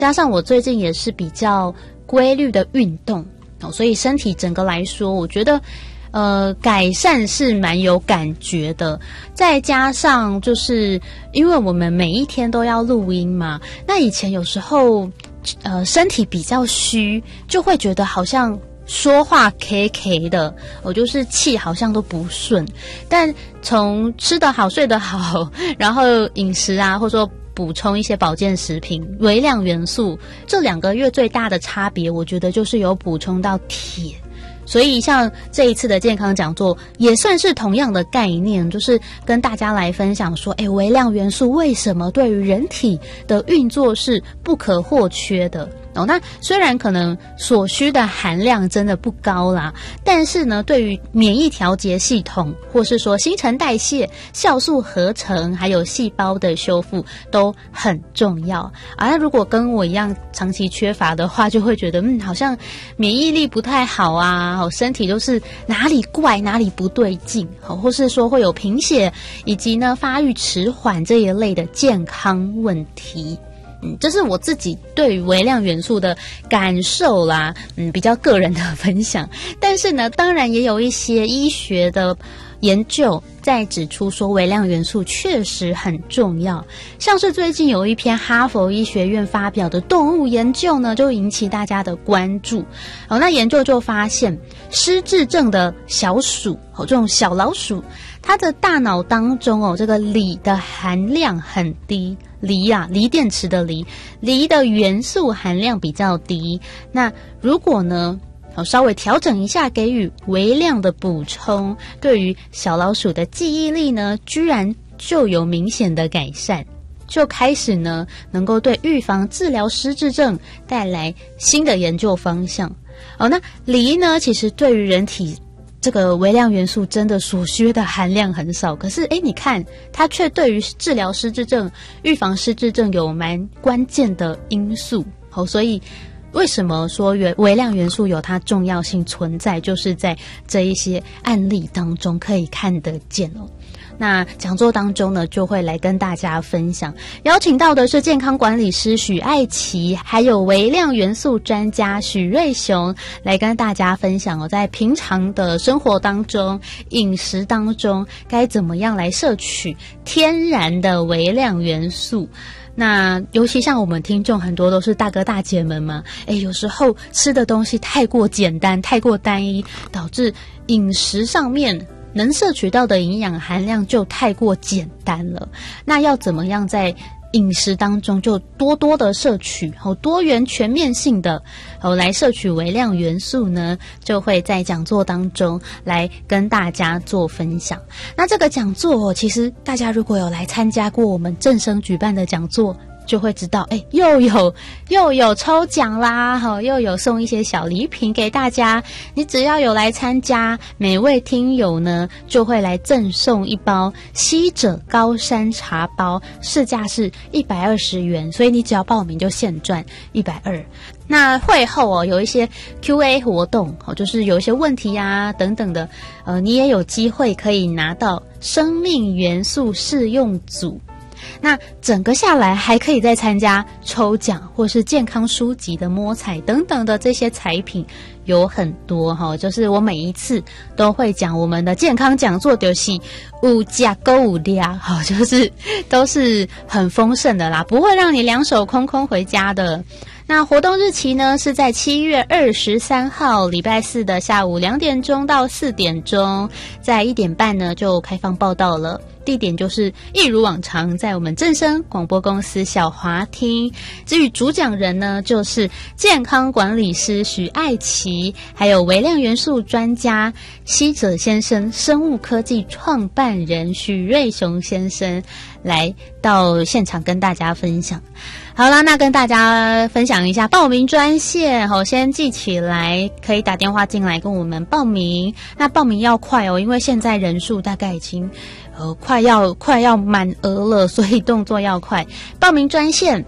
加上我最近也是比较规律的运动所以身体整个来说，我觉得改善是蛮有感觉的。再加上就是因为我们每一天都要录音嘛，那以前有时候身体比较虚，就会觉得好像说话 K 的，我就是气好像都不顺。但从吃得好睡得好，然后饮食啊，或者说补充一些保健食品、微量元素，这2个月最大的差别，我觉得就是有补充到铁。所以像这一次的健康讲座也算是同样的概念，就是跟大家来分享说微量元素为什么对于人体的运作是不可或缺的那虽然可能所需的含量真的不高啦，但是呢，对于免疫调节系统，或是说新陈代谢、酵素合成，还有细胞的修复都很重要那如果跟我一样长期缺乏的话，就会觉得好像免疫力不太好啊，身体就是哪里怪哪里不对劲，或是说会有贫血，以及呢发育迟缓这一类的健康问题。这是我自己对于微量元素的感受啦，比较个人的分享。但是呢，当然也有一些医学的研究在指出说微量元素确实很重要，像是最近有一篇哈佛医学院发表的动物研究呢，就引起大家的关注那研究就发现失智症的小鼠这种小老鼠，它的大脑当中这个锂的含量很低，锂电池的锂的元素含量比较低。那如果呢稍微调整一下，给予微量的补充，对于小老鼠的记忆力呢，居然就有明显的改善，就开始呢能够对预防治疗失智症带来新的研究方向那锂呢其实对于人体这个微量元素真的所需的含量很少，可是你看它却对于治疗失智症、预防失智症有蛮关键的因素所以为什么说微量元素有它重要性存在，就是在这一些案例当中可以看得见那讲座当中呢，就会来跟大家分享，邀请到的是健康管理师许爱琪，还有微量元素专家许瑞雄，来跟大家分享在平常的生活当中、饮食当中该怎么样来摄取天然的微量元素。那尤其像我们听众很多都是大哥大姐们嘛，有时候吃的东西太过简单、太过单一，导致饮食上面能摄取到的营养含量就太过简单了。那要怎么样在饮食当中就多多的摄取多元全面性的来摄取微量元素呢，就会在讲座当中来跟大家做分享。那这个讲座其实大家如果有来参加过我们正声举办的讲座，就会知道又有抽奖啦又有送一些小礼品给大家。你只要有来参加，每位听友呢就会来赠送一包西者高山茶包，市价是120元，所以你只要报名就现赚120。那会后有一些 Q&A 活动就是有一些问题啊等等的你也有机会可以拿到生命元素试用组。那整个下来还可以再参加抽奖或是健康书籍的摸彩等等的这些彩品有很多就是我每一次都会讲我们的健康讲座就是有价购有量就是都是很丰盛的啦，不会让你两手空空回家的。那活动日期呢是在7月23号礼拜四的下午2点钟到4点钟，在1点半呢就开放报到了。地点就是一如往常在我们正声广播公司小华厅。至于主讲人呢，就是健康管理师许爱琪，还有微量元素专家西者先生、生物科技创办人许瑞雄先生来到现场跟大家分享。好啦，那跟大家分享一下报名专线先记起来，可以打电话进来跟我们报名。那报名要快因为现在人数大概已经快要满额了，所以动作要快。报名专线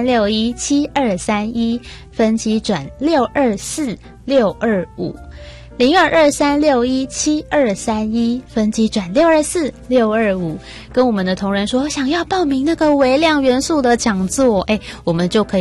0223617231，分机转624625 0223617231分机转624625，跟我们的同仁说想要报名那个微量元素的讲座，我们就可以